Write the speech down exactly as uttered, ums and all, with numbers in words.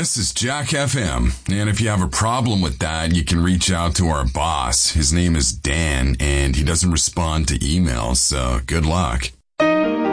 This is Jack F M, and if you have a problem with that, you can reach out to our boss. His name is Dan, and he doesn't respond to emails, so good luck.